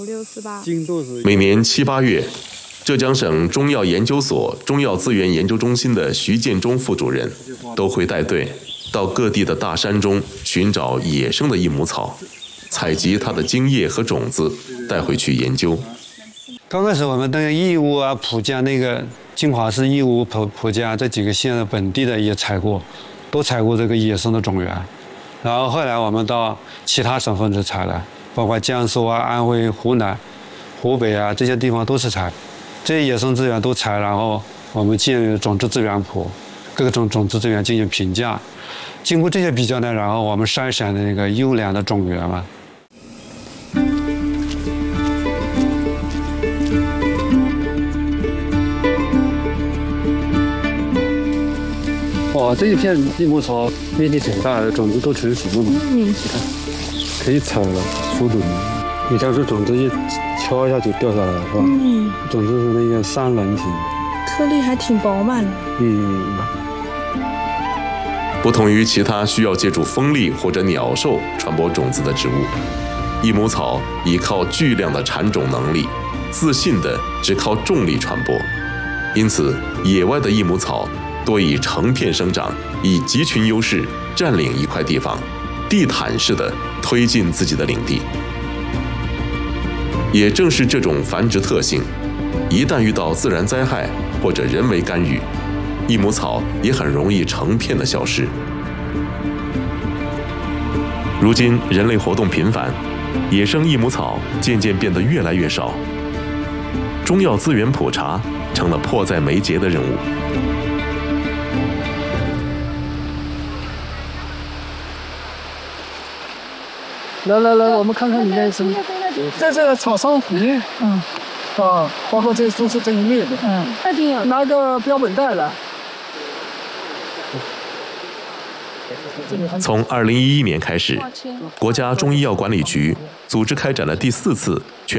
每年7、8月，浙江省中药研究所中药资源研究中心的徐建忠副主任都会带队到各地的大山中寻找野生的益母草，采集它的茎叶和种子，带回去研究。 刚开始我们那个义乌啊、蒲江那个金华市义乌、蒲江这几个县的本地的也采过，都采过这个野生的种源。然后后来我们到其他省份去采了，包括江苏啊、安徽、湖南、湖北啊这些地方都是采，这些野生资源都采，然后我们建立种子资源谱，各种种子资源进行评价。经过这些比较呢，然后我们筛选的那个优良的种源嘛。哇，这一片益母草面积挺大的，种子都成熟了嘛。你看，可以采了，熟的。你看这种子一敲一下就掉下来了，是吧？种子是那个3棱形， 颗粒还挺饱满的。 不同于其他需要借助风力或者鸟兽传播种子的植物，益母草依靠巨量的产种能力，自信的只靠重力传播。因此，野外的益母草多以成片生长，以集群优势占领一块地方，地毯式的推进自己的领地。也正是这种繁殖特性，一旦遇到自然灾害或者人为干预，益母草也很容易成片的消失。如今人类活动频繁，野生益母草渐渐变得越来越少，中药资源普查成了迫在眉睫的任务。 来，我们看看你那什么，在这个草上皮，包括这都是这一类的，那挺好。拿个标本袋来。 从2011年开始，国家中医药管理局组织开展了第4次全